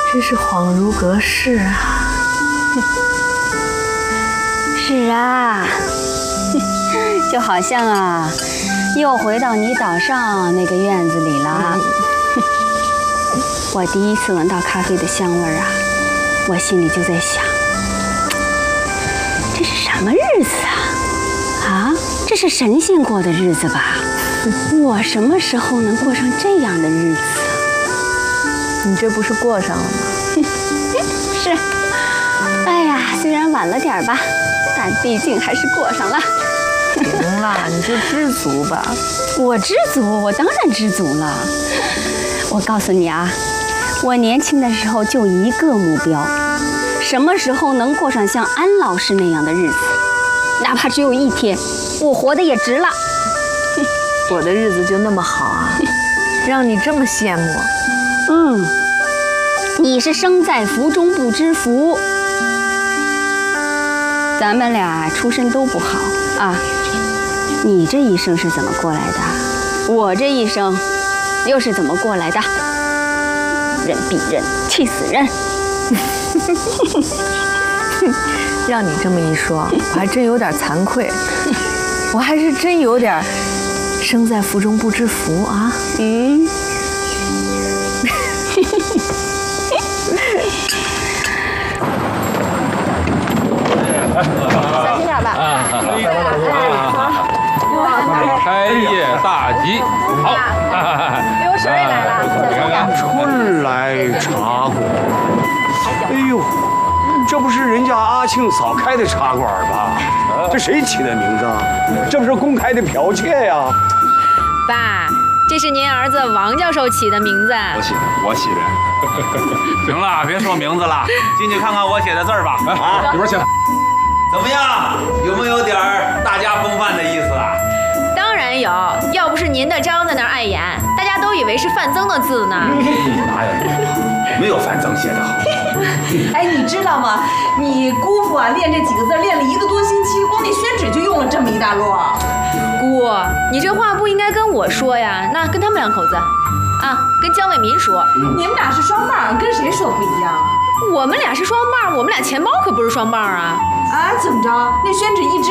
真是恍如隔世啊！ 是啊，就好像啊，又回到你岛上那个院子里了。我第一次闻到咖啡的香味啊，我心里就在想，这是什么日子啊？啊，这是神仙过的日子吧？我什么时候能过上这样的日子？ 你这不是过上了吗？ 是，哎呀，虽然晚了点吧，但毕竟还是过上了。 行了，你就知足吧。 我知足，我当然知足了。我告诉你啊，我年轻的时候就一个目标，什么时候能过上像安老师那样的日子，哪怕只有一天，我活得也值了。 我的日子就那么好啊，让你这么羡慕。 你是生在福中不知福，咱们俩出身都不好啊。你这一生是怎么过来的？我这一生又是怎么过来的？人比人气死人。 让你这么一说，我还真有点惭愧，我还是真有点生在福中不知福啊。 小心点吧。 开业大吉，好。 有水来了，小心点。 春来茶馆，哎呦，这不是人家阿庆嫂开的茶馆吧？这谁起的名字啊？这不是公开的剽窃呀！ 爸，这是您儿子王教授起的名字。 我写的。行了，别说名字了，进去看看我写的字儿吧。 啊，里边请。 怎么样？有没有点儿大家风范的意思啊？ 当然有，要不是您的章在那儿碍眼，大家都以为是范增的字呢。 哪有没有范增写的好？ 哎，你知道吗？你姑父啊，练这几个字练了1个多星期，光那宣纸就用了这么一大摞。 姑，你这话不应该跟我说呀，那跟他们2口子，啊，跟姜伟民说。 你们俩是双棒，跟谁说不一样？ 我们俩是双棒，我们俩钱包可不是双棒啊。 啊，怎么着？那宣纸一直